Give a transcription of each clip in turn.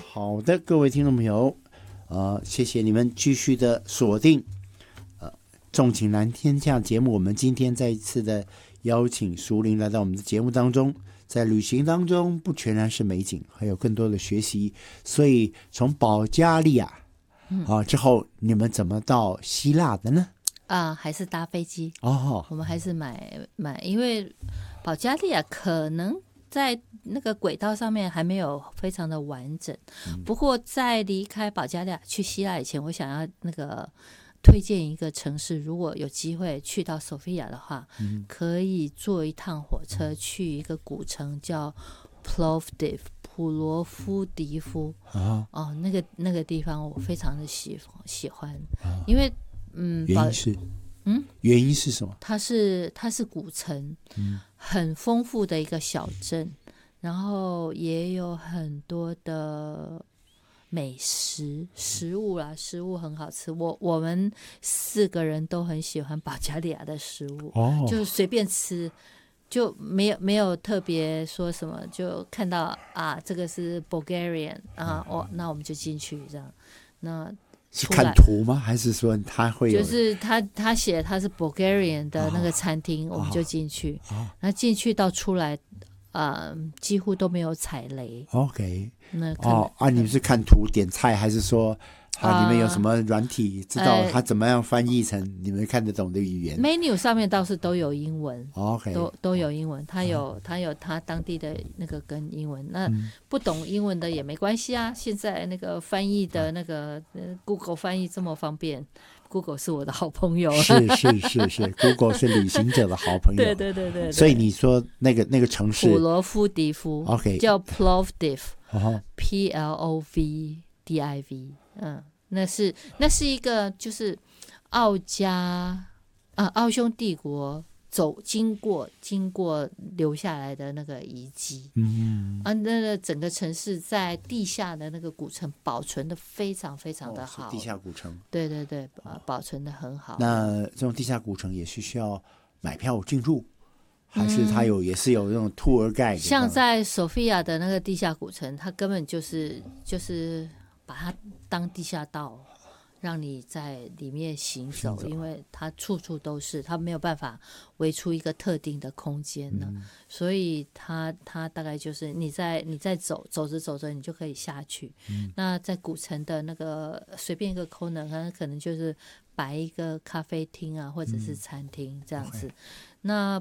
好的，各位听众朋友，谢谢你们继续的锁定纵情蓝天下节目。我们今天再一次的邀请淑玲来到我们的节目当中。在旅行当中，不全然是美景，还有更多的学习。所以从保加利亚之后，你们怎么到希腊的呢？ 还是搭飞机哦。 我们还是买，因为保加利亚可能在那个轨道上面还没有非常的完整。不过在离开保加利亚去希腊以前，我想要那个推荐一个城市，如果有机会去到索菲亚的话，可以坐一趟火车去一个古城叫 Plovdiv 普罗夫迪夫。那个地方我非常的喜欢，因为原因是什么？ 它是古城，很丰富的一个小镇，然后也有很多的美食物很好吃。我们4个人都很喜欢保加利亚的食物，就是随便吃，就没有特别说什么，就看到这个是 Bulgarian 那我们就进去这样。那是看图吗？还是说他会有？ 就是他写他是 Bulgarian 的那个餐厅，我们就进去。那进去到出来，几乎都没有踩雷。 OK。 那你们是看图点菜，还是说你们有什么软体知道它怎么样翻译成你们看得懂的语言 ？menu 上面倒是都有英文。 OK。 都有英文，它有它当地的那个跟英文。那不懂英文的也没关系啊，现在那个翻译的那个Google 翻译这么方便。Google 是我的好朋友。 是 Google 是旅行者的好朋友。 对。所以你说那个城市普罗夫迪夫 OK 叫 Plovdiv Plovdiv。那是一个就是奥匈帝国经过留下来的那个遗迹。那个整个城市在地下的那个古城保存的非常非常的好。 是地下古城。 对，保存的很好。 那这种地下古城也是需要买票进入，还是它也是有那种 tour guide？ 像在索菲亚的那个地下古城，它根本就是把它当地下道，让你在里面行走，因为它处处都是，它没有办法围出一个特定的空间呢。所以它大概就是你在走着你就可以下去。那在古城的那个随便一个 corner， 可能就是摆一个咖啡厅或者是餐厅这样子。那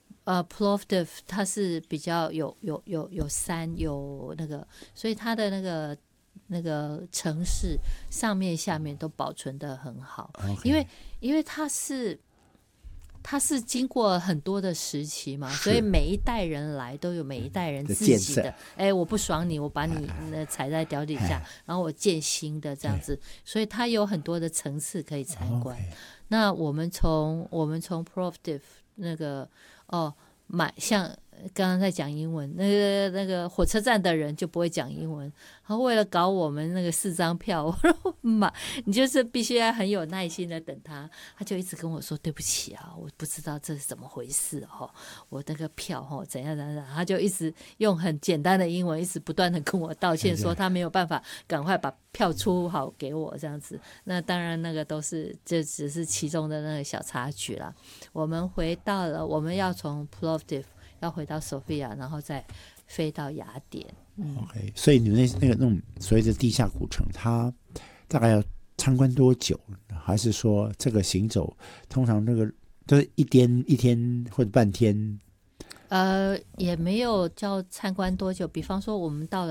Plovdiv 它是比较有山有那个，所以它的那个城市上面下面都保存得很好。因为它是经过很多的时期嘛，所以每一代人来都有每一代人自己的我不爽你，我把你踩在脚底下，然后我建新的这样子，所以它有很多的层次可以参观。那我们从Plovdiv 那个像刚刚在讲英文，那个火车站的人就不会讲英文，然后为了搞我们那个4张票，我说你就是必须要很有耐心的等他就一直跟我说对不起我不知道这是怎么回事我那个票怎样，他就一直用很简单的英文一直不断的跟我道歉，说他没有办法赶快把票出好给我这样子。那当然那个这只是其中的那个小插曲啦。我们要从 Plovdiv要回到索菲亚，然后再飞到雅典。 OK， 所以你们那种所谓的地下古城，它大概要参观多久？还是说这个行走通常就是一天或者半天？ 也没有叫参观多久。比方说我们到了